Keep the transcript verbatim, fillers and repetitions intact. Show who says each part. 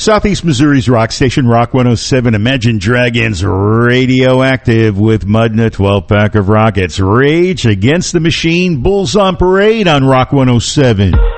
Speaker 1: Southeast Missouri's rock station, Rock one oh seven. Imagine Dragons Radioactive with Mud and a twelve-pack of rockets. Rage Against the Machine, Bulls on Parade on Rock one oh seven.